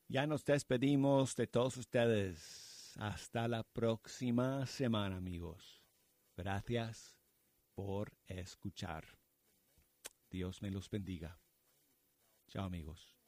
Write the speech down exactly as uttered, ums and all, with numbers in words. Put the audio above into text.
Ya nos despedimos de todos ustedes. Hasta la próxima semana, amigos. Gracias por escuchar. Dios me los bendiga. Chao, amigos.